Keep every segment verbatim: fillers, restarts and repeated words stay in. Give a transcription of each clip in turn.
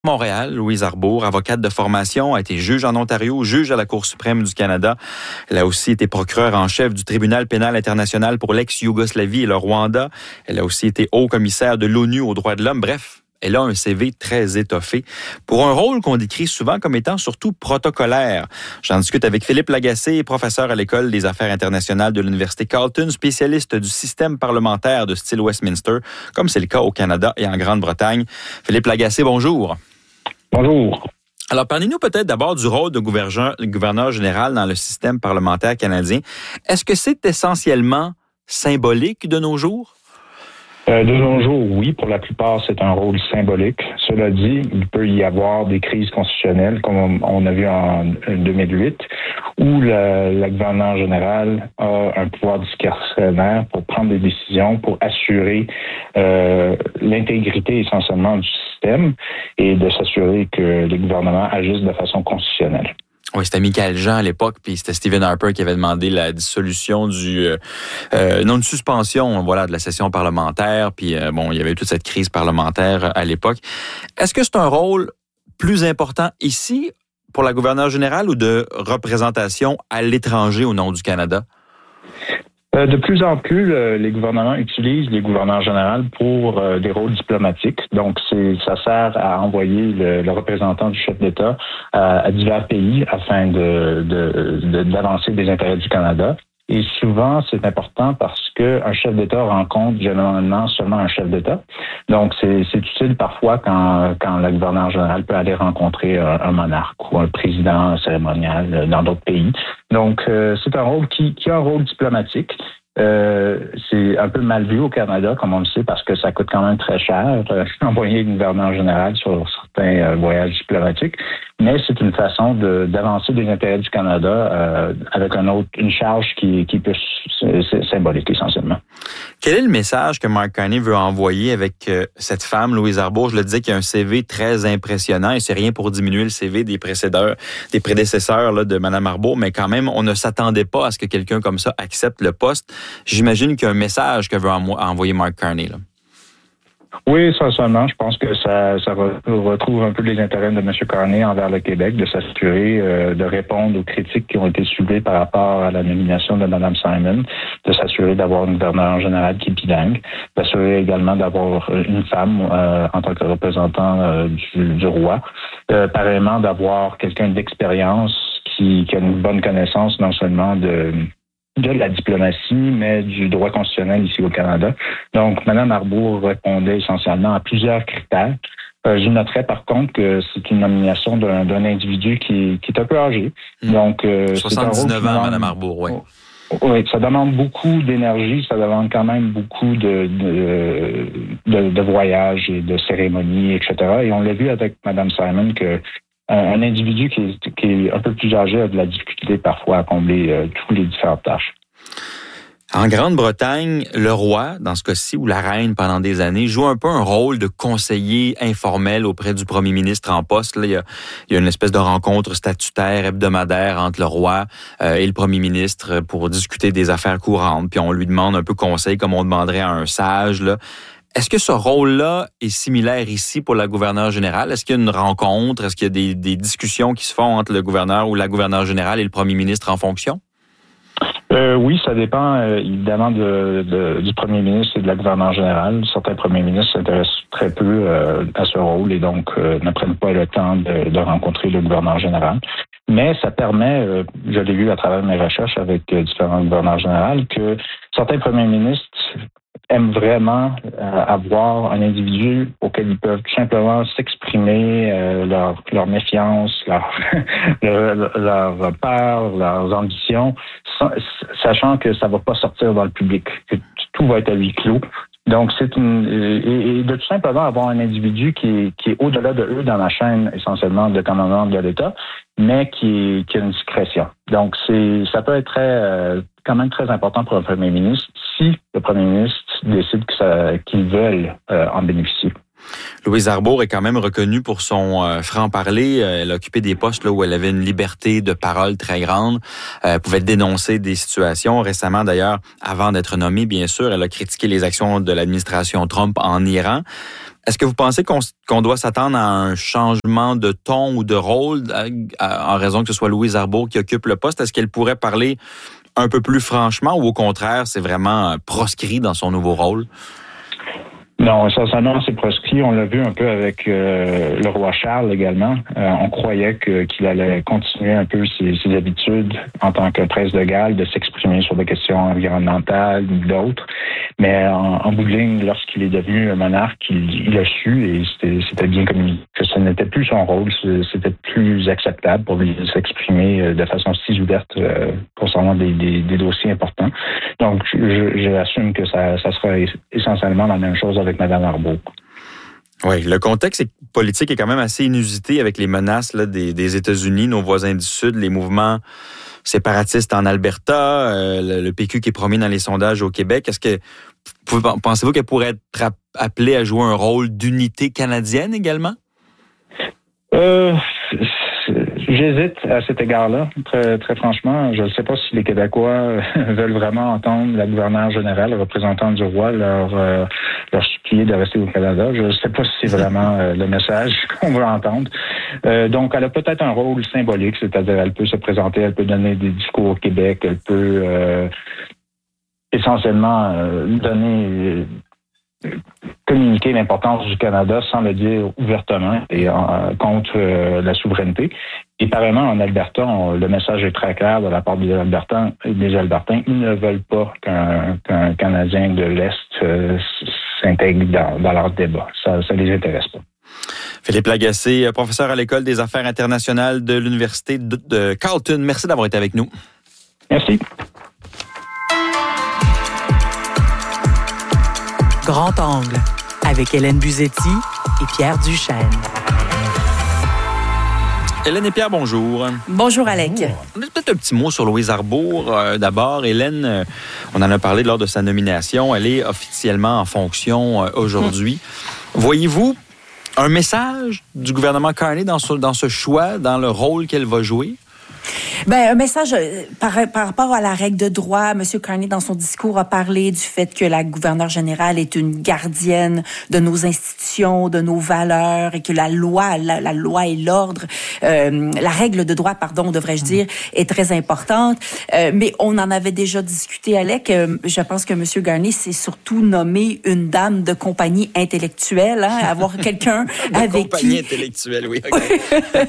Montréal, Louise Arbour, avocate de formation, a été juge en Ontario, juge à la Cour suprême du Canada. Elle a aussi été procureure en chef du tribunal pénal international pour l'ex-Yougoslavie et le Rwanda. Elle a aussi été haut-commissaire de l'ONU aux droits de l'homme. Bref, elle a un C V très étoffé pour un rôle qu'on décrit souvent comme étant surtout protocolaire. J'en discute avec Philippe Lagacé, professeur à l'École des affaires internationales de l'Université Carleton, spécialiste du système parlementaire de style Westminster, comme c'est le cas au Canada et en Grande-Bretagne. Philippe Lagacé, bonjour. Bonjour. Alors, parlez-nous peut-être d'abord du rôle de gouverneur, gouverneur général dans le système parlementaire canadien. Est-ce que c'est essentiellement symbolique de nos jours? Euh, de nos jours, oui. Pour la plupart, c'est un rôle symbolique. Cela dit, il peut y avoir des crises constitutionnelles, comme on a vu en deux mille huit, où la, la gouverneure générale a un pouvoir discrétionnaire pour prendre des décisions, pour assurer euh, l'intégrité essentiellement du système et de s'assurer que les gouvernements agissent de façon constitutionnelle. Oui, c'était Michael Jean à l'époque, puis c'était Stephen Harper qui avait demandé la dissolution du euh, euh, non une suspension, voilà, de la session parlementaire. Puis euh, bon, il y avait eu toute cette crise parlementaire à l'époque. Est-ce que c'est un rôle plus important ici pour la gouverneure générale ou de représentation à l'étranger au nom du Canada? Euh, de plus en plus, euh, les gouvernements utilisent les gouverneurs généraux pour euh, des rôles diplomatiques. Donc, c'est, ça sert à envoyer le, le représentant du chef d'État à, à divers pays afin de, de, de, d'avancer des intérêts du Canada. Et souvent, c'est important parce qu'un chef d'État rencontre généralement seulement un chef d'État. Donc, c'est, c'est utile parfois quand, quand la gouverneure générale peut aller rencontrer un, un monarque ou un président cérémonial dans d'autres pays. Donc, euh, c'est un rôle qui, qui a un rôle diplomatique. Euh, c'est un peu mal vu au Canada, comme on le sait, parce que ça coûte quand même très cher euh, envoyer une gouverneure générale sur certains euh, voyages diplomatiques. Mais c'est une façon de, d'avancer des intérêts du Canada euh, avec un autre, une charge qui, qui peut c'est symbolique essentiellement. Quel est le message que Mark Carney veut envoyer avec euh, cette femme, Louise Arbour? Je le disais, qui a un C V très impressionnant et c'est rien pour diminuer le C V des précédeurs, des prédécesseurs là, de Mme Arbour, mais quand même, on ne s'attendait pas à ce que quelqu'un comme ça accepte le poste. J'imagine qu'il y a un message que veut envoyer Mark Carney, là. Oui, sincèrement, je pense que ça, ça retrouve un peu les intérêts de M. Carney envers le Québec, de s'assurer euh, de répondre aux critiques qui ont été soulevées par rapport à la nomination de Mme Simon, de s'assurer d'avoir une gouverneure générale qui est bilingue, d'assurer également d'avoir une femme euh, en tant que représentant euh, du, du roi, euh, pareillement d'avoir quelqu'un d'expérience qui, qui a une bonne connaissance non seulement de de la diplomatie, mais du droit constitutionnel ici au Canada. Donc, Mme Arbour répondait essentiellement à plusieurs critères. Euh, je noterais par contre que c'est une nomination d'un, d'un individu qui, qui est un peu âgé. Mmh. Donc, euh, soixante-dix-neuf ans, Mme Arbour, oui. Oui, ça demande beaucoup d'énergie, ça demande quand même beaucoup de, de, de, de voyages et de cérémonies, et cetera. Et on l'a vu avec Mme Simon que un individu qui est, qui est un peu plus âgé a de la difficulté parfois à combler euh, toutes les différentes tâches. En Grande-Bretagne, le roi, dans ce cas-ci, ou la reine pendant des années, joue un peu un rôle de conseiller informel auprès du premier ministre en poste. Là, il y a, il y a une espèce de rencontre statutaire hebdomadaire entre le roi euh, et le premier ministre pour discuter des affaires courantes. Puis on lui demande un peu conseil comme on demanderait à un sage, là. Est-ce que ce rôle-là est similaire ici pour la gouverneure générale? Est-ce qu'il y a une rencontre? Est-ce qu'il y a des, des discussions qui se font entre le gouverneur ou la gouverneure générale et le premier ministre en fonction? Euh, oui, ça dépend euh, évidemment de, de, du premier ministre et de la gouverneure générale. Certains premiers ministres s'intéressent très peu euh, à ce rôle et donc euh, ne prennent pas le temps de, de rencontrer le gouverneur général. Mais ça permet, euh, je l'ai vu à travers mes recherches avec euh, différents gouverneurs généraux, que certains premiers ministres aiment vraiment euh, avoir un individu auquel ils peuvent tout simplement s'exprimer euh, leur, leur méfiance, leur, leur, leur peur, leurs ambitions, sachant que ça va pas sortir dans le public, que tout va être à huis clos. Donc, c'est une et, et de tout simplement avoir un individu qui est, qui est au-delà de eux dans la chaîne essentiellement de commandement de l'État, mais qui, est, qui a une discrétion. Donc, c'est ça peut être très, euh, quand même très important pour un premier ministre si le premier ministre décide que ça, qu'ils veulent euh, en bénéficier. Louise Arbour est quand même reconnue pour son euh, franc-parler. Elle a occupé des postes là où elle avait une liberté de parole très grande. Euh, elle pouvait dénoncer des situations. Récemment, d'ailleurs, avant d'être nommée, bien sûr, elle a critiqué les actions de l'administration Trump en Iran. Est-ce que vous pensez qu'on, qu'on doit s'attendre à un changement de ton ou de rôle à, à, en raison que ce soit Louise Arbour qui occupe le poste? Est-ce qu'elle pourrait parler un peu plus franchement ou au contraire, c'est vraiment proscrit dans son nouveau rôle? Non, essentiellement, c'est proscrit. On l'a vu un peu avec euh, le roi Charles également. Euh, on croyait que, qu'il allait continuer un peu ses, ses habitudes en tant que prince de Galles, de s'exprimer sur des questions environnementales ou d'autres. Mais en, en bout de ligne, lorsqu'il est devenu monarque, il, il a su, et c'était, c'était bien communiqué, que ce n'était plus son rôle, c'était plus acceptable pour lui de s'exprimer de façon si ouverte euh, concernant des, des, des dossiers importants. Donc, je, j'assume que ça, ça sera essentiellement la même chose avec Mme Arbour. Oui, le contexte politique est quand même assez inusité avec les menaces là, des, des États-Unis, nos voisins du Sud, les mouvements séparatistes en Alberta, euh, le, le P Q qui est promis dans les sondages au Québec. Est-ce que pensez-vous qu'elle pourrait être appelée à jouer un rôle d'unité canadienne également? Euh, j'hésite à cet égard-là, très, très franchement. Je ne sais pas si les Québécois veulent vraiment entendre la gouverneure générale, représentante du roi, leur, euh, leur supplier de rester au Canada. Je ne sais pas si c'est vraiment euh, le message qu'on veut entendre. Euh, donc, elle a peut-être un rôle symbolique, c'est-à-dire elle peut se présenter, elle peut donner des discours au Québec, elle peut euh, essentiellement euh, donner... Euh, communiquer l'importance du Canada sans le dire ouvertement et en, contre euh, la souveraineté. Et pareillement, en Alberta, on, le message est très clair de la part des Albertains. Des Albertains, ils ne veulent pas qu'un, qu'un Canadien de l'Est euh, s'intègre dans, dans leur débat. Ça ne les intéresse pas. Philippe Lagacé, professeur à l'École des affaires internationales de l'Université de, de Carleton. Merci d'avoir été avec nous. Merci. Grand angle, avec Hélène Buzetti et Pierre Duchesne. Hélène et Pierre, bonjour. Bonjour, Alec. Peut-être un petit mot sur Louise Arbour. Euh, d'abord, Hélène, euh, on en a parlé lors de sa nomination. Elle est officiellement en fonction euh, aujourd'hui. Mmh. Voyez-vous un message du gouvernement Carney dans ce, dans ce choix, dans le rôle qu'elle va jouer? Ben, un message par, par rapport à la règle de droit. M. Carney, dans son discours, a parlé du fait que la gouverneure générale est une gardienne de nos institutions, de nos valeurs, et que la loi, la, la loi et l'ordre, euh, la règle de droit, pardon, devrais-je dire, est très importante. Euh, mais on en avait déjà discuté, Alec. Euh, je pense que M. Carney s'est surtout nommé une dame de compagnie intellectuelle, hein, avoir quelqu'un avec compagnie qui... intellectuelle, oui. Okay.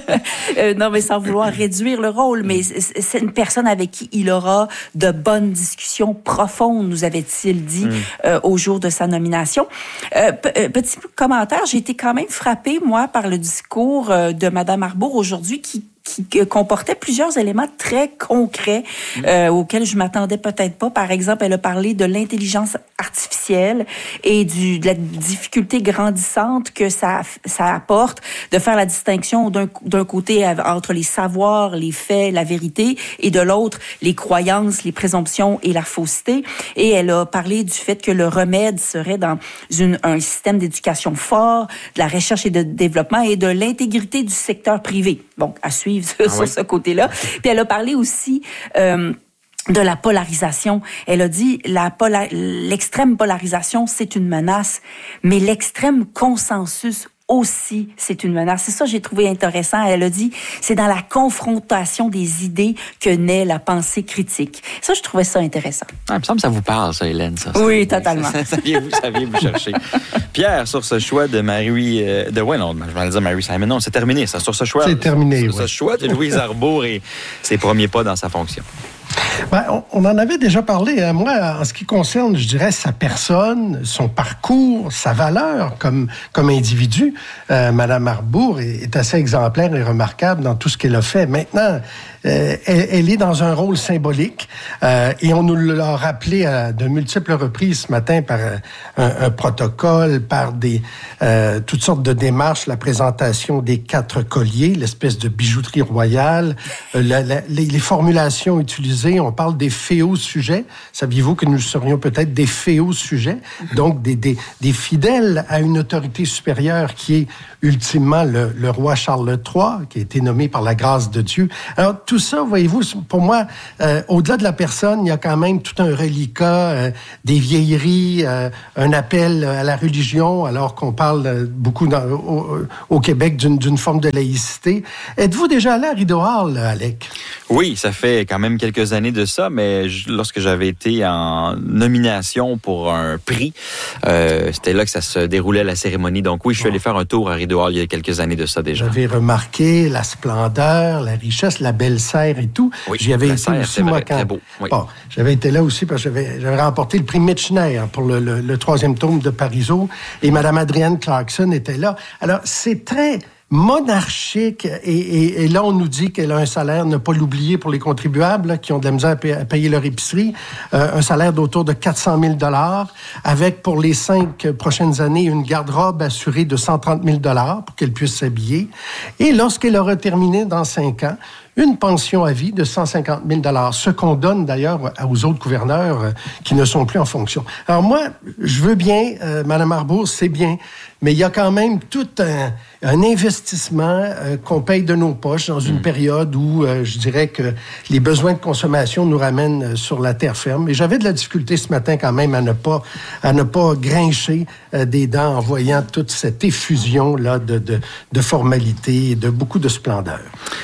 euh, non, mais sans vouloir réduire le rôle, mais c'est une personne avec qui il aura de bonnes discussions profondes, nous avait-il dit, mm. euh, au jour de sa nomination. Euh, p- petit commentaire, j'ai été quand même frappée, moi, par le discours euh, de Mme Arbour aujourd'hui qui qui comportait plusieurs éléments très concrets euh, auxquels je m'attendais peut-être pas. Par exemple, elle a parlé de l'intelligence artificielle et du, de la difficulté grandissante que ça, ça apporte de faire la distinction d'un, d'un côté entre les savoirs, les faits, la vérité, et de l'autre, les croyances, les présomptions et la fausseté. Et elle a parlé du fait que le remède serait dans une, un système d'éducation fort, de la recherche et de développement et de l'intégrité du secteur privé. Bon, à suivre ah sur oui. ce côté-là. Puis elle a parlé aussi euh, de la polarisation. Elle a dit la pola- l'extrême polarisation, c'est une menace, mais l'extrême consensus aussi, c'est une menace. C'est ça que j'ai trouvé intéressant. Elle a dit, c'est dans la confrontation des idées que naît la pensée critique. Ça, je trouvais ça intéressant. Ah, il me semble que ça vous parle, ça, Hélène. Ça, oui, ça, totalement. Ça, ça, vient vous, ça vient vous chercher. Pierre, sur ce choix de Marie... Euh, de, ouais, non, je vais dire Mary Simon. Non, c'est terminé, ça. Sur ce choix... C'est terminé, Sur oui. ce choix de Louise Arbour et ses premiers pas dans sa fonction. Ben, on, on en avait déjà parlé. Hein. Moi, en ce qui concerne, je dirais, sa personne, son parcours, sa valeur comme, comme individu, euh, Mme Arbour est, est assez exemplaire et remarquable dans tout ce qu'elle a fait. Maintenant, euh, elle, elle est dans un rôle symbolique euh, et on nous l'a rappelé à de multiples reprises ce matin par un, un protocole, par des euh, toutes sortes de démarches, la présentation des quatre colliers, l'espèce de bijouterie royale, euh, la, la, les, les formulations utilisées amusé, on parle des féaux-sujets. Saviez-vous que nous serions peut-être des féaux-sujets? Donc, des, des, des fidèles à une autorité supérieure qui est ultimement le, le roi Charles trois, qui a été nommé par la grâce de Dieu. Alors, tout ça, voyez-vous, pour moi, euh, au-delà de la personne, il y a quand même tout un reliquat, euh, des vieilleries, euh, un appel à la religion, alors qu'on parle euh, beaucoup dans, au, au Québec d'une, d'une forme de laïcité. Êtes-vous déjà allé à Rideau Hall, Alec? Oui, ça fait quand même quelques années de ça, mais je, lorsque j'avais été en nomination pour un prix, euh, c'était là que ça se déroulait la cérémonie. Donc oui, je suis allé faire un tour à Rideau Hall il y a quelques années de ça déjà. J'avais remarqué la splendeur, la richesse, la belle serre et tout. Oui, J'y avais la été serre, aussi, c'est moi, vrai, quand... très beau. Oui. Bon, j'avais été là aussi parce que j'avais, j'avais remporté le prix Michener pour le, le, le troisième tome de Parisot et Mme Adrienne Clarkson était là. Alors, c'est très monarchique et, et, et là, on nous dit qu'elle a un salaire, ne pas l'oublier pour les contribuables là, qui ont de la misère à payer, à payer leur épicerie, euh, un salaire d'autour de quatre cent mille dollars avec, pour les cinq prochaines années, une garde-robe assurée de cent trente mille dollars pour qu'elle puisse s'habiller. Et lorsqu'elle aura terminé dans cinq ans, une pension à vie de cent cinquante mille dollars, ce qu'on donne d'ailleurs aux autres gouverneurs euh, qui ne sont plus en fonction. Alors moi, je veux bien, euh, Mme Arbour, c'est bien, mais il y a quand même tout un, un investissement euh, qu'on paye de nos poches dans une mmh. période où euh, je dirais que les besoins de consommation nous ramènent euh, sur la terre ferme. Et j'avais de la difficulté ce matin quand même à ne pas, à ne pas grincher euh, des dents en voyant toute cette effusion là de, de, de formalités et de beaucoup de splendeur.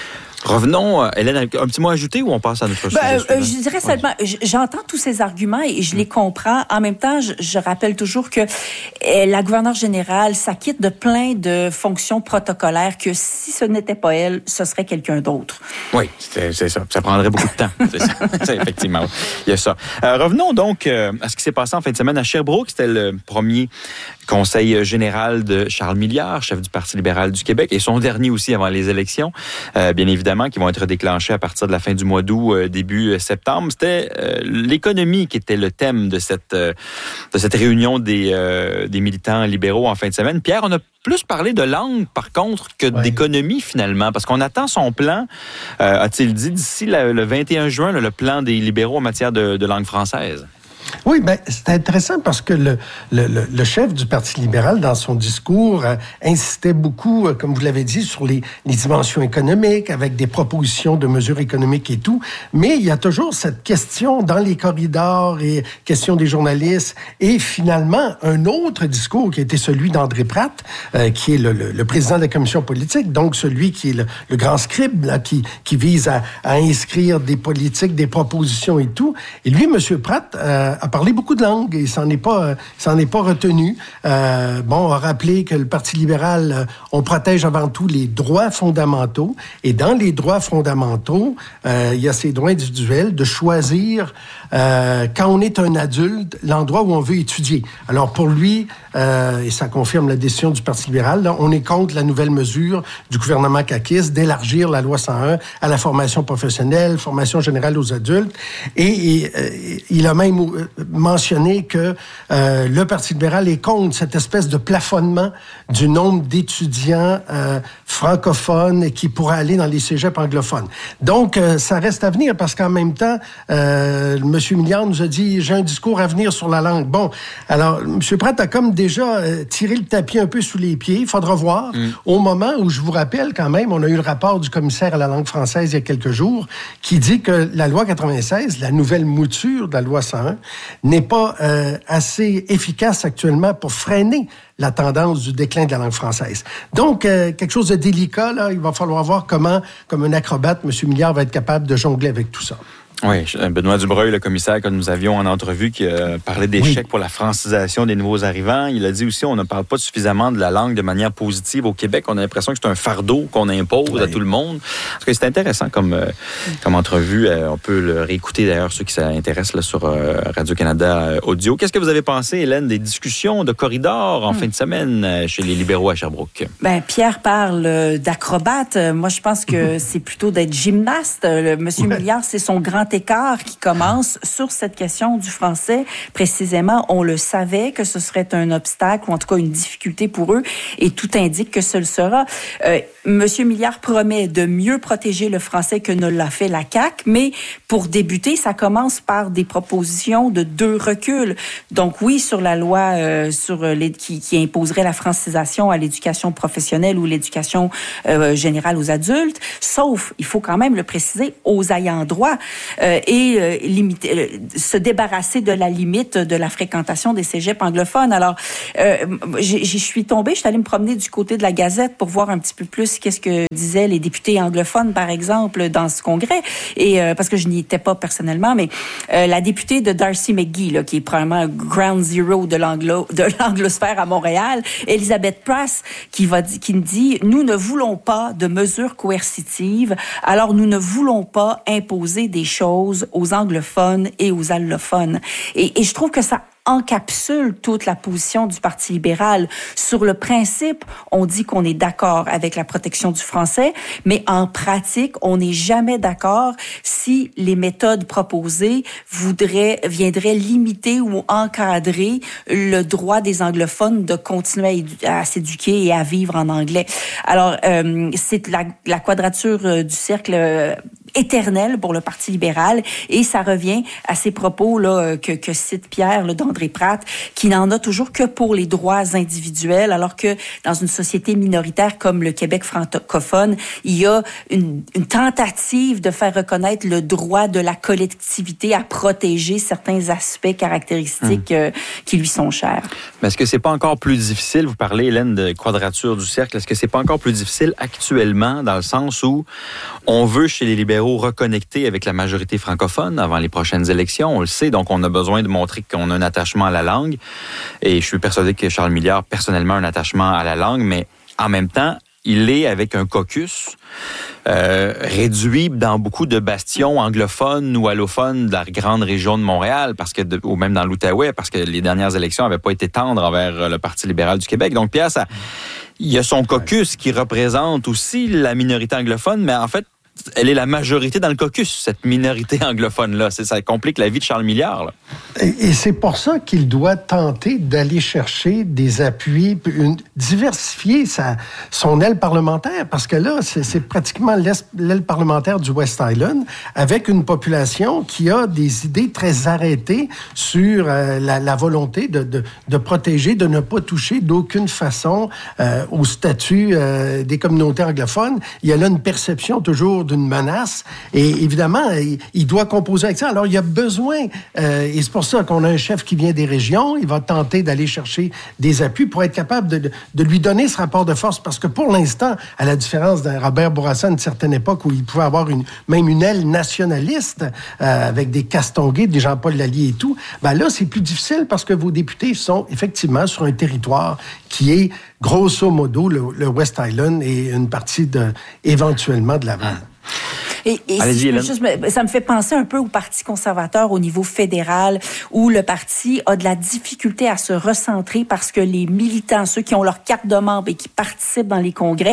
Revenons, Hélène, un petit mot ajouté ou on passe à notre ben, sujet? Euh, je dirais seulement, oui. J'entends tous ces arguments et je les comprends. En même temps, je, je rappelle toujours que euh, la gouverneure générale s'acquitte de plein de fonctions protocolaires que si ce n'était pas elle, ce serait quelqu'un d'autre. Oui, c'est, c'est ça. Ça prendrait beaucoup de temps. C'est ça. C'est effectivement, il y a ça. Euh, revenons donc euh, à ce qui s'est passé en fin de semaine à Sherbrooke. C'était le premier conseil général de Charles Milliard, chef du Parti libéral du Québec, et son dernier aussi avant les élections, euh, bien évidemment, qui vont être déclenchées à partir de la fin du mois d'août, euh, début septembre. C'était euh, l'économie qui était le thème de cette, euh, de cette réunion des, euh, des militants libéraux en fin de semaine. Pierre, on a plus parlé de langue, par contre, que ouais. d'économie, finalement, parce qu'on attend son plan, euh, a-t-il dit, d'ici la, le vingt et un juin, là, le plan des libéraux en matière de, de langue française. Oui, ben c'est intéressant parce que le, le, le chef du Parti libéral, dans son discours, euh, insistait beaucoup, euh, comme vous l'avez dit, sur les, les dimensions économiques, avec des propositions de mesures économiques et tout. Mais il y a toujours cette question dans les corridors et question des journalistes. Et finalement, un autre discours qui était celui d'André Pratt, euh, qui est le, le, le président de la commission politique, donc celui qui est le, le grand scribe, là, qui, qui vise à, à inscrire des politiques, des propositions et tout. Et lui, M. Pratt, euh, a parlé beaucoup de langues et s'en est pas, s'en est pas retenu. Euh, bon, on a rappelé que le Parti libéral, euh, on protège avant tout les droits fondamentaux et dans les droits fondamentaux, euh, il y a ces droits individuels de choisir euh, quand on est un adulte l'endroit où on veut étudier. Alors pour lui, euh, et ça confirme la décision du Parti libéral, là, on est contre la nouvelle mesure du gouvernement caquiste d'élargir la loi cent un à la formation professionnelle, formation générale aux adultes et, et euh, il a même mentionné que euh, le Parti libéral est contre cette espèce de plafonnement du nombre d'étudiants euh, francophones qui pourraient aller dans les cégeps anglophones. Donc, euh, ça reste à venir parce qu'en même temps, euh, M. Milliard nous a dit « j'ai un discours à venir sur la langue ». Bon, alors, M. Pratt a comme déjà euh, tiré le tapis un peu sous les pieds. Il faudra voir. Mm. Au moment où, je vous rappelle quand même, on a eu le rapport du commissaire à la langue française il y a quelques jours qui dit que la loi quatre-vingt-seize, la nouvelle mouture de la loi cent un, n'est pas euh, assez efficace actuellement pour freiner la tendance du déclin de la langue française. Donc, euh, quelque chose de délicat, là, il va falloir voir comment, comme un acrobate, M. Milliard va être capable de jongler avec tout ça. Oui, Benoît Dubreuil, le commissaire que nous avions en entrevue, qui a parlé d'échecs oui. pour la francisation des nouveaux arrivants. Il a dit aussi on ne parle pas suffisamment de la langue de manière positive au Québec. On a l'impression que c'est un fardeau qu'on impose oui. à tout le monde. Parce que c'est intéressant comme, euh, comme entrevue. Euh, on peut le réécouter d'ailleurs, ceux qui s'intéressent là, sur euh, Radio-Canada euh, Audio. Qu'est-ce que vous avez pensé, Hélène, des discussions de corridor en hum. fin de semaine euh, chez les libéraux à Sherbrooke? Ben, Pierre parle d'acrobate. Moi, je pense que c'est plutôt d'être gymnaste. Le, Monsieur ouais. Milliard, c'est son grand grand écart qui commence sur cette question du français. Précisément, on le savait que ce serait un obstacle ou en tout cas une difficulté pour eux et tout indique que ce le sera. Euh, Monsieur Milliard promet de mieux protéger le français que ne l'a fait la C A Q, mais pour débuter, ça commence par des propositions de deux reculs. Donc oui, sur la loi euh, sur les, qui, qui imposerait la francisation à l'éducation professionnelle ou l'éducation euh, générale aux adultes, sauf, il faut quand même le préciser, aux ayants droit euh, et euh, limiter, euh, se débarrasser de la limite de la fréquentation des cégeps anglophones. Alors, euh, je suis tombée, je suis allée me promener du côté de la Gazette pour voir un petit peu plus qu'est-ce que disaient les députés anglophones, par exemple, dans ce congrès, et euh, parce que je n'y étais pas personnellement, mais euh, la députée de Darcy McGee, là, qui est probablement ground zero de l'anglo, de l'anglosphère à Montréal, Elizabeth Prass, qui va qui me dit, nous ne voulons pas de mesures coercitives, alors nous ne voulons pas imposer des choses aux anglophones et aux allophones. Et, et je trouve que ça encapsule toute la position du Parti libéral. Sur le principe, on dit qu'on est d'accord avec la protection du français, mais en pratique, on n'est jamais d'accord si les méthodes proposées voudraient, viendraient limiter ou encadrer le droit des anglophones de continuer à, édu- à s'éduquer et à vivre en anglais. Alors, euh, c'est la, la quadrature euh, du cercle euh, éternel pour le Parti libéral et ça revient à ces propos là que, que cite Pierre là, d'André Pratt, qui n'en a toujours que pour les droits individuels, alors que dans une société minoritaire comme le Québec francophone, il y a une, une tentative de faire reconnaître le droit de la collectivité à protéger certains aspects caractéristiques hum. euh, qui lui sont chers. Mais est-ce que c'est pas encore plus difficile, vous parlez, Hélène, de quadrature du cercle, est-ce que c'est pas encore plus difficile actuellement dans le sens où on veut chez les libéraux reconnecter avec la majorité francophone avant les prochaines élections, on le sait, donc on a besoin de montrer qu'on a un attachement à la langue. Et je suis persuadé que Charles Milliard, personnellement, a un attachement à la langue, mais en même temps, il est avec un caucus euh, réduit dans beaucoup de bastions anglophones ou allophones de la grande région de Montréal, parce que de, ou même dans l'Outaouais, parce que les dernières élections n'avaient pas été tendres envers le Parti libéral du Québec. Donc, Pierre, ça, il y a son caucus qui représente aussi la minorité anglophone, mais en fait, elle est la majorité dans le caucus, cette minorité anglophone-là. C'est, ça complique la vie de Charles Milliard. Là. Et, et c'est pour ça qu'il doit tenter d'aller chercher des appuis, une, diversifier sa, son aile parlementaire, parce que là, c'est, c'est pratiquement l'aile parlementaire du West Island, avec une population qui a des idées très arrêtées sur euh, la, la volonté de, de, de protéger, de ne pas toucher d'aucune façon euh, au statut euh, des communautés anglophones. Il y a là une perception toujours d'une menace. Et évidemment, il, il doit composer avec ça. Alors, il y a besoin, euh, et c'est pour ça qu'on a un chef qui vient des régions, il va tenter d'aller chercher des appuis pour être capable de, de lui donner ce rapport de force. Parce que pour l'instant, à la différence d'un Robert Bourassa à une certaine époque où il pouvait avoir une, même une aile nationaliste euh, avec des Castonguay, des Jean-Paul Lallier et tout, ben là, c'est plus difficile parce que vos députés sont effectivement sur un territoire qui est grosso modo le, le West Island et une partie de, éventuellement de Laval. Et, et si je peux juste, ça me fait penser un peu au Parti conservateur au niveau fédéral, où le parti a de la difficulté à se recentrer parce que les militants, ceux qui ont leur carte de membre et qui participent dans les congrès,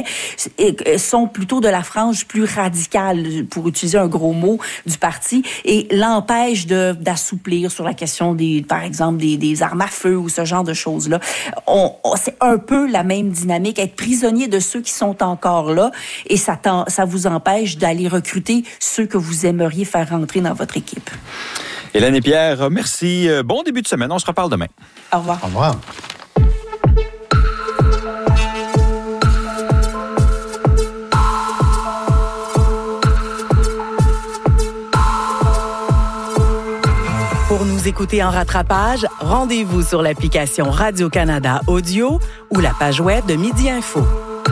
sont plutôt de la frange plus radicale, pour utiliser un gros mot, du parti, et l'empêchent de, d'assouplir sur la question des, par exemple, des, des armes à feu ou ce genre de choses-là. On, on, c'est un peu la même dynamique, être prisonnier de ceux qui sont encore là, et ça, ça vous empêche d'aller recruter ceux que vous aimeriez faire rentrer dans votre équipe. Hélène et Pierre, merci. Bon début de semaine. On se reparle demain. Au revoir. Au revoir. Pour nous écouter en rattrapage, rendez-vous sur l'application Radio-Canada Audio ou la page web de Midi Info.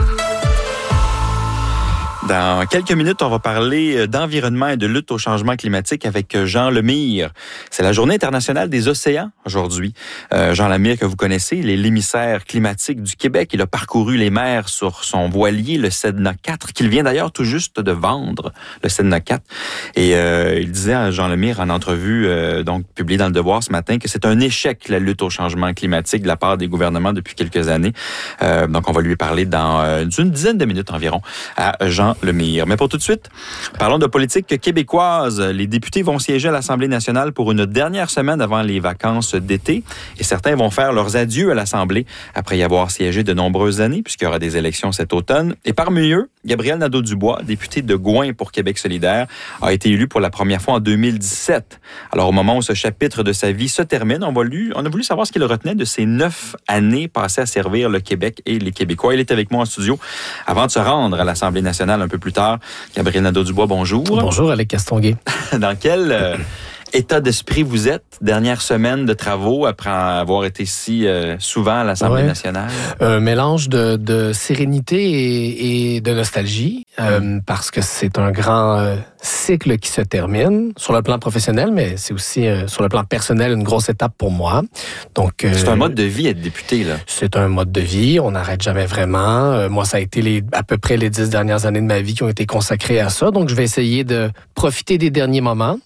Dans quelques minutes, on va parler d'environnement et de lutte au changement climatique avec Jean Lemire. C'est la Journée internationale des océans aujourd'hui. Euh, Jean Lemire, que vous connaissez, il est l'émissaire climatique du Québec. Il a parcouru les mers sur son voilier, le Sedna quatre, qu'il vient d'ailleurs tout juste de vendre, le Sedna quatre. Et euh, il disait à Jean Lemire en entrevue, euh, donc publiée dans Le Devoir ce matin, que c'est un échec, la lutte au changement climatique de la part des gouvernements depuis quelques années. Euh, donc, on va lui parler dans euh, une dizaine de minutes environ à Jean Jean Lemire. Mais pour tout de suite, parlons de politique québécoise. Les députés vont siéger à l'Assemblée nationale pour une dernière semaine avant les vacances d'été. Et certains vont faire leurs adieux à l'Assemblée après y avoir siégé de nombreuses années, puisqu'il y aura des élections cet automne. Et parmi eux, Gabriel Nadeau-Dubois, député de Gouin pour Québec solidaire, a été élu pour la première fois en deux mille dix-sept. Alors, au moment où ce chapitre de sa vie se termine, on, va lui, on a voulu savoir ce qu'il retenait de ces neuf années passées à servir le Québec et les Québécois. Il est avec moi en studio avant de se rendre à l'Assemblée nationale un peu plus tard. Gabriel Nadeau-Dubois, bonjour. Bonjour, Alec Castonguay. Dans quel euh, état d'esprit vous êtes, dernière semaine de travaux, après avoir été si euh, souvent à l'Assemblée ouais. nationale? Un mélange de, de sérénité et, et de nostalgie, euh, mm. parce que c'est un grand euh, cycle qui se termine sur le plan professionnel, mais c'est aussi euh, sur le plan personnel une grosse étape pour moi. Donc, euh, c'est un mode de vie être député, là. C'est un mode de vie, on n'arrête jamais vraiment. Euh, moi, ça a été les, à peu près les dix dernières années de ma vie qui ont été consacrées à ça, donc je vais essayer de profiter des derniers moments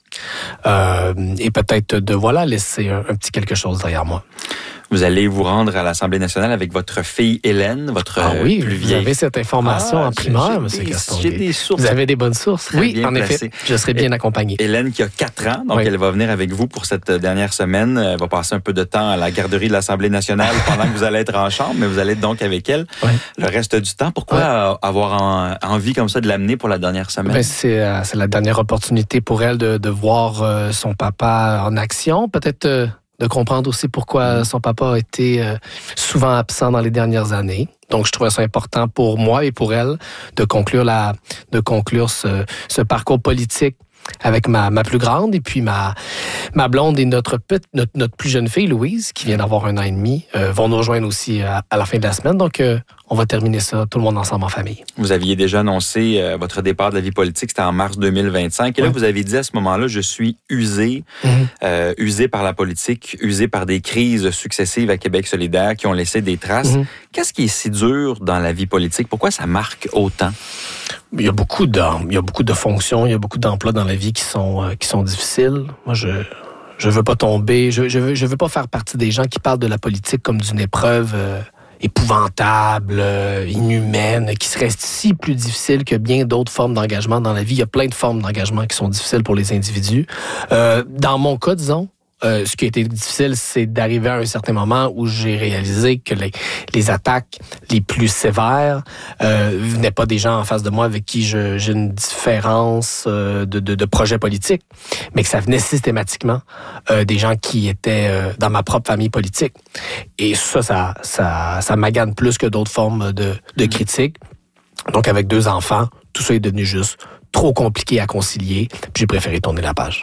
euh, et peut-être de voilà laisser un, un petit quelque chose derrière moi. Vous allez vous rendre à l'Assemblée nationale avec votre fille Hélène, votre ah oui, plus vieille. Vous avez cette information ah, en primaire, M. Castonguay. J'ai des sources. Vous avez des bonnes sources. Très oui, en placées. Effet, je serai bien accompagné. Hélène qui a quatre ans, donc oui. elle va venir avec vous pour cette dernière semaine. Elle va passer un peu de temps à la garderie de l'Assemblée nationale pendant que vous allez être en chambre, mais vous allez être donc avec elle oui. le reste du temps. Pourquoi oui. avoir en, envie comme ça de l'amener pour la dernière semaine? Ben, c'est, euh, c'est la dernière opportunité pour elle de, de voir euh, son papa en action. Peut-être... Euh, de comprendre aussi pourquoi son papa a été euh, souvent absent dans les dernières années. Donc, je trouvais ça important pour moi et pour elle de conclure la, de conclure ce, ce parcours politique avec ma, ma plus grande et puis ma, ma blonde et notre, notre, notre plus jeune fille, Louise, qui vient d'avoir un an et demi, euh, vont nous rejoindre aussi à, à la fin de la semaine. Donc, euh, on va terminer ça, tout le monde ensemble en famille. Vous aviez déjà annoncé euh, votre départ de la vie politique, c'était en mars deux mille vingt-cinq. Et là, oui. vous avez dit à ce moment-là, je suis usé, mm-hmm. euh, usé par la politique, usé par des crises successives à Québec solidaire qui ont laissé des traces. Mm-hmm. Qu'est-ce qui est si dur dans la vie politique? Pourquoi ça marque autant? Il y a beaucoup de, il y a beaucoup de fonctions, il y a beaucoup d'emplois dans la vie qui sont, euh, qui sont difficiles. Moi, je... Je veux pas tomber, je, je veux, je veux pas faire partie des gens qui parlent de la politique comme d'une épreuve euh, épouvantable, euh, inhumaine, qui serait si plus difficile que bien d'autres formes d'engagement dans la vie. Il y a plein de formes d'engagement qui sont difficiles pour les individus. Euh, dans mon cas, disons, Euh, ce qui a été difficile, c'est d'arriver à un certain moment où j'ai réalisé que les, les attaques les plus sévères euh, venaient pas des gens en face de moi avec qui je, j'ai une différence euh, de, de, de projet politique, mais que ça venait systématiquement euh, des gens qui étaient euh, dans ma propre famille politique. Et ça, ça, ça, ça m'agane plus que d'autres formes de, de critique. Donc, avec deux enfants, tout ça est devenu juste trop compliqué à concilier, puis j'ai préféré tourner la page.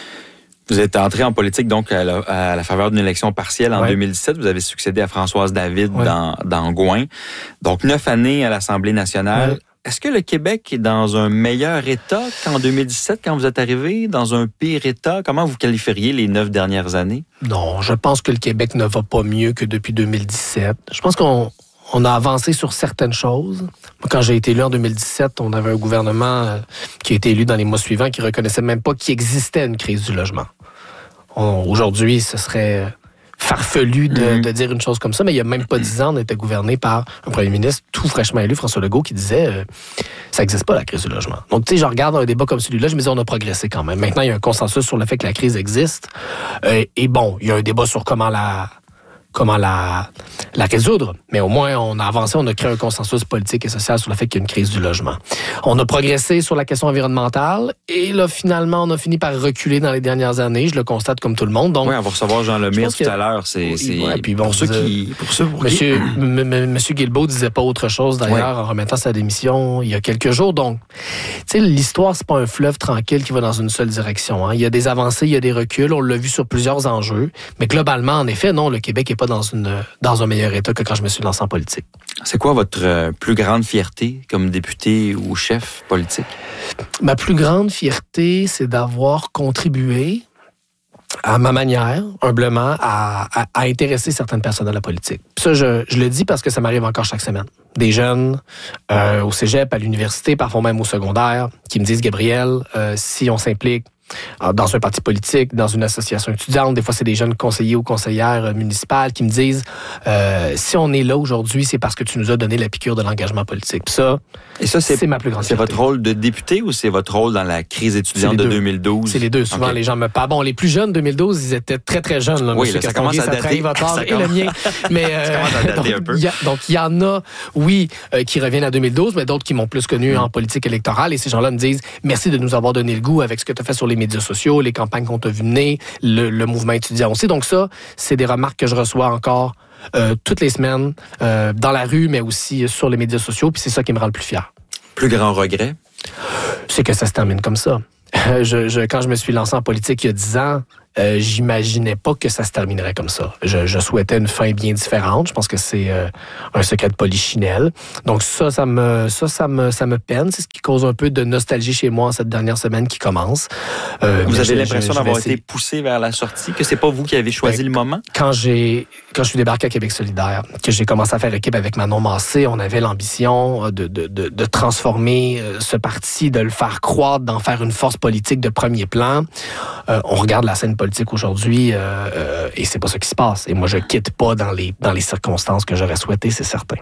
Vous êtes entré en politique donc à la, à la faveur d'une élection partielle en ouais. deux mille dix-sept. Vous avez succédé à Françoise David ouais. dans, dans Gouin. Donc, neuf années à l'Assemblée nationale. Ouais. Est-ce que le Québec est dans un meilleur état qu'en deux mille dix-sept, quand vous êtes arrivé? Dans un pire état? Comment vous qualifieriez les neuf dernières années? Non, je pense que le Québec ne va pas mieux que depuis deux mille dix-sept. Je pense qu'on on a avancé sur certaines choses. Quand j'ai été élu en deux mille dix-sept, on avait un gouvernement qui a été élu dans les mois suivants qui ne reconnaissait même pas qu'il existait une crise du logement. On, aujourd'hui, ce serait farfelu de, mmh. de dire une chose comme ça, mais il n'y a même pas dix ans, on était gouverné par un premier ministre tout fraîchement élu, François Legault, qui disait euh, ça n'existe pas, la crise du logement. Donc, tu sais, je regarde un débat comme celui-là, je me dis on a progressé quand même. Maintenant, il y a un consensus sur le fait que la crise existe. Euh, et bon, il y a un débat sur comment la... comment la, la résoudre. Mais au moins, on a avancé, on a créé un consensus politique et social sur le fait qu'il y a une crise du logement. On a progressé sur la question environnementale et là, finalement, on a fini par reculer dans les dernières années. Je le constate comme tout le monde. Donc, oui, on va recevoir Jean Lemire tout que... à l'heure. C'est, c'est... Ouais, puis bon, pour, ceux qui... pour ceux pour Monsieur, qui... M- M- Monsieur Guilbeault disait pas autre chose, d'ailleurs, ouais. en remettant sa démission il y a quelques jours. Donc, tu sais, l'histoire, c'est pas un fleuve tranquille qui va dans une seule direction. Hein. Il y a des avancées, il y a des reculs. On l'a vu sur plusieurs enjeux. Mais globalement, en effet, non, le Québec est pas dans une dans un meilleur état que quand je me suis lancé en politique. C'est quoi votre euh, plus grande fierté comme député ou chef politique? Ma plus grande fierté, c'est d'avoir contribué à ma manière, humblement, à, à, à intéresser certaines personnes à la politique. Puis ça, je, je le dis parce que ça m'arrive encore chaque semaine. Des jeunes euh, au cégep, à l'université, parfois même au secondaire, qui me disent, Gabriel, euh, si on s'implique dans un parti politique, dans une association étudiante. Des fois, c'est des jeunes conseillers ou conseillères municipales qui me disent euh, si on est là aujourd'hui, c'est parce que tu nous as donné la piqûre de l'engagement politique. Puis ça, Et ça c'est, c'est ma plus grande C'est fierté. votre rôle de député ou c'est votre rôle dans la crise étudiante de deux mille douze? C'est les deux. Souvent, okay. les gens me parlent. Bon, les plus jeunes, deux mille douze, ils étaient très, très jeunes. Là, oui, là, ça commence à dater. Votre âge et le mien. Mais, euh, ça commence à dater donc, un peu. Y a, donc, il y en a, oui, euh, qui reviennent à deux mille douze, mais d'autres qui m'ont plus connu mm. en politique électorale. Et ces gens-là me disent merci de nous avoir donné le goût avec ce que tu as fait sur les médias sociaux, les campagnes qu'on t'a vu mener, le, le mouvement étudiant aussi. Donc ça, c'est des remarques que je reçois encore euh, toutes les semaines, euh, dans la rue, mais aussi sur les médias sociaux. Puis c'est ça qui me rend le plus fier. Plus grand regret? C'est que ça se termine comme ça. Je, je, quand je me suis lancé en politique il y a dix ans, euh, j'imaginais pas que ça se terminerait comme ça. Je, je souhaitais une fin bien différente. Je pense que c'est euh, un secret de polichinelle. Donc ça, ça me, ça, ça me, ça me peine. C'est ce qui cause un peu de nostalgie chez moi en cette dernière semaine qui commence. Euh, vous avez je, l'impression je, je d'avoir été poussé vers la sortie, que c'est pas vous qui avez choisi ben, le moment? Quand j'ai, quand je suis débarqué à Québec solidaire, que j'ai commencé à faire équipe avec Manon Massé, on avait l'ambition de, de, de, de transformer ce parti, de le faire croître, d'en faire une force politique de premier plan. Euh, on regarde la scène politique aujourd'hui euh, euh, et c'est pas ce qui se passe. Et moi, je quitte pas dans les, dans les circonstances que j'aurais souhaité, c'est certain.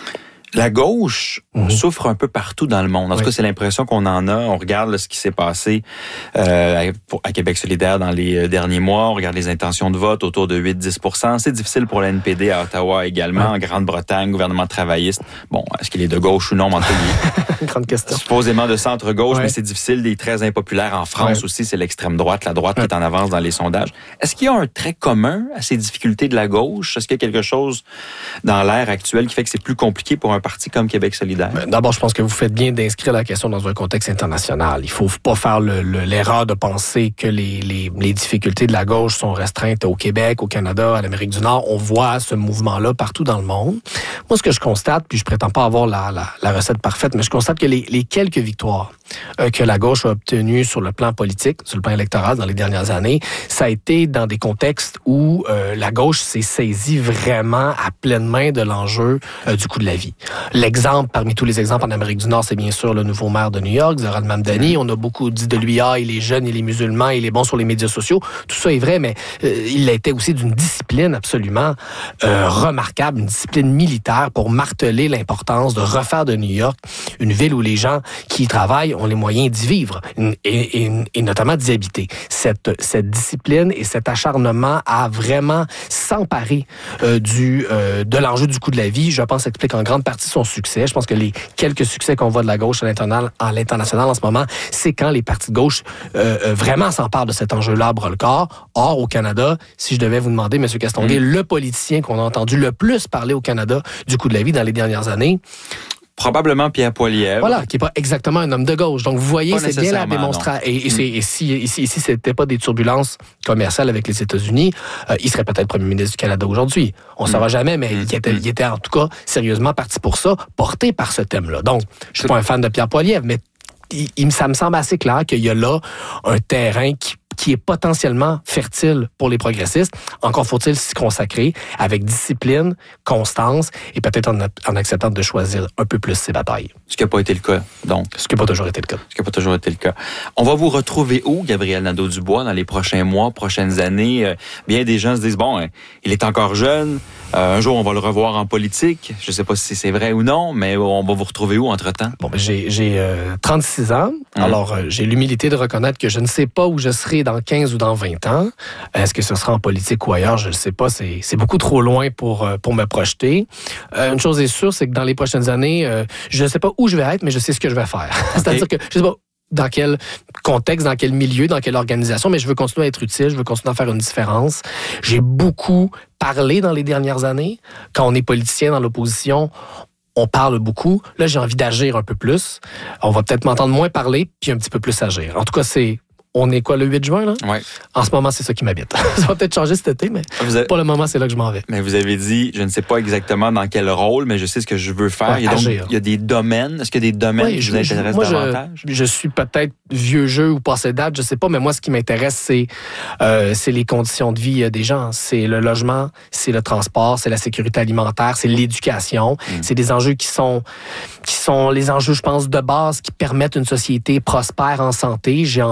La gauche mm-hmm. souffre un peu partout dans le monde. En tout oui. cas, c'est l'impression qu'on en a. On regarde là, ce qui s'est passé euh, à Québec solidaire dans les derniers mois. On regarde les intentions de vote autour de huit à dix pour cent. C'est difficile pour la N P D à Ottawa également. Oui. En Grande-Bretagne, gouvernement travailliste. Bon, est-ce qu'il est de gauche ou non? En tout cas, grande question. Supposément de centre-gauche, oui. mais c'est difficile. Des très impopulaires en France oui. aussi, c'est l'extrême droite. La droite oui. qui est en avance dans les sondages. Est-ce qu'il y a un trait commun à ces difficultés de la gauche? Est-ce qu'il y a quelque chose dans l'ère actuelle qui fait que c'est plus compliqué pour un parti comme Québec solidaire? D'abord, je pense que vous faites bien d'inscrire la question dans un contexte international. Il faut pas faire le, le, l'erreur de penser que les, les, les difficultés de la gauche sont restreintes au Québec, au Canada, à l'Amérique du Nord. On voit ce mouvement-là partout dans le monde. Moi, ce que je constate, puis je prétends pas avoir la, la, la recette parfaite, mais je constate que les, les quelques victoires euh, que la gauche a obtenues sur le plan politique, sur le plan électoral dans les dernières années, ça a été dans des contextes où euh, la gauche s'est saisie vraiment à pleine main de l'enjeu euh, du coût de la vie. L'exemple, parmi tous les exemples en Amérique du Nord, c'est bien sûr le nouveau maire de New York, Zoran Mamdani. On a beaucoup dit de lui, ah, il est jeune, il est musulman, il est bon sur les médias sociaux. Tout ça est vrai, mais euh, il a été aussi d'une discipline absolument euh, remarquable, une discipline militaire pour marteler l'importance de refaire de New York une ville où les gens qui y travaillent ont les moyens d'y vivre et, et, et notamment d'y habiter. Cette, cette discipline et cet acharnement à vraiment s'emparer euh, du, euh, de l'enjeu du coût de la vie, je pense, explique en grande partie son succès. Je pense que les quelques succès qu'on voit de la gauche à l'international, à l'international en ce moment, c'est quand les partis de gauche euh, euh, vraiment s'emparent de cet enjeu-là à bras-le-corps. Or, au Canada, si je devais vous demander, M. Castonguay, mmh. le politicien qu'on a entendu le plus parler au Canada du coût de la vie dans les dernières années, probablement Pierre Poilievre. Voilà, qui n'est pas exactement un homme de gauche. Donc, vous voyez, pas c'est bien la démonstration. Et, et, mm. et si, ici, ici, ce n'était pas des turbulences commerciales avec les États-Unis, euh, il serait peut-être premier ministre du Canada aujourd'hui. On ne mm. saura jamais, mais mm. il, était, il était en tout cas sérieusement parti pour ça, porté par ce thème-là. Donc, je ne suis pas un fan de Pierre Poilievre, mais il, il, ça me semble assez clair qu'il y a là un terrain qui qui est potentiellement fertile pour les progressistes. Encore faut-il s'y consacrer avec discipline, constance et peut-être en, en acceptant de choisir un peu plus ses batailles. Ce qui n'a pas été le cas, donc. Ce qui n'a pas toujours été le cas. Ce qui n'a pas toujours été le cas. On va vous retrouver où, Gabriel Nadeau-Dubois, dans les prochains mois, prochaines années? Euh, bien des gens se disent, bon, hein, il est encore jeune, euh, un jour on va le revoir en politique. Je ne sais pas si c'est vrai ou non, mais on va vous retrouver où entre-temps? Bon, ben, j'ai, j'ai euh, trente-six ans, hum. alors euh, j'ai l'humilité de reconnaître que je ne sais pas où je serai dans quinze ou dans vingt ans. Est-ce que ce sera en politique ou ailleurs? Je ne sais pas. C'est, c'est beaucoup trop loin pour, pour me projeter. Euh, une chose est sûre, c'est que dans les prochaines années, euh, je ne sais pas où je vais être, mais je sais ce que je vais faire. Okay. C'est-à-dire que je ne sais pas dans quel contexte, dans quel milieu, dans quelle organisation, mais je veux continuer à être utile, je veux continuer à faire une différence. J'ai beaucoup parlé dans les dernières années. Quand on est politicien dans l'opposition, on parle beaucoup. Là, j'ai envie d'agir un peu plus. On va peut-être m'entendre moins parler, puis un petit peu plus agir. En tout cas, c'est On est quoi, le huit juin, là? Oui. En ce moment, c'est ça qui m'habite. Ça va peut-être changer cet été, mais avez... pour le moment, c'est là que je m'en vais. Mais vous avez dit, je ne sais pas exactement dans quel rôle, mais je sais ce que je veux faire. Ouais, il, y a donc, il y a des domaines. Est-ce qu'il y a des domaines oui, qui vous intéressent moi, davantage? Je, je suis peut-être vieux jeu ou passé date, je ne sais pas, mais moi, ce qui m'intéresse, c'est, euh, c'est les conditions de vie des gens. C'est le logement, c'est le transport, c'est la sécurité alimentaire, c'est l'éducation. Mmh. C'est des enjeux qui sont, qui sont les enjeux, je pense, de base qui permettent une société prospère en santé. J'ai envie de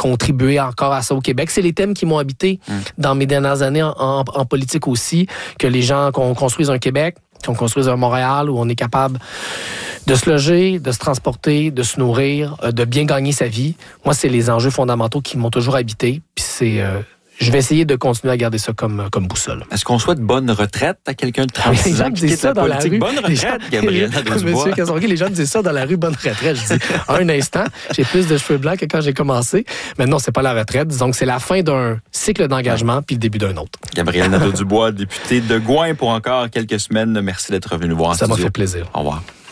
contribuer encore à ça au Québec. C'est les thèmes qui m'ont habité mmh. dans mes dernières années en, en, en politique aussi, que les gens, qu'on construise un Québec, qu'on construise un Montréal où on est capable de se loger, de se transporter, de se nourrir, de bien gagner sa vie. Moi, c'est les enjeux fondamentaux qui m'ont toujours habité. Puis c'est... Euh, je vais essayer de continuer à garder ça comme, comme boussole. Est-ce qu'on souhaite bonne retraite à quelqu'un de trente-six ans qui quitte la politique? La bonne retraite, Gabriel Nadeau-Dubois. Monsieur Castonguay, les gens disent ça dans la rue, bonne retraite. Je dis, un instant, j'ai plus de cheveux blancs que quand j'ai commencé. Mais non, c'est pas la retraite. Disons que c'est la fin d'un cycle d'engagement puis le début d'un autre. Gabriel Nadeau-Dubois, député de Gouin pour encore quelques semaines. Merci d'être venu nous voir en Ça studio. m'a fait plaisir. Au revoir.